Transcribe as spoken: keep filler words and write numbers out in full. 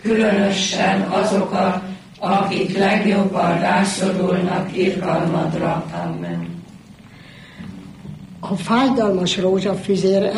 különösen azokat, akik legjobban rászorulnak irgalmadra. Amen. A fájdalmas rózsafüzér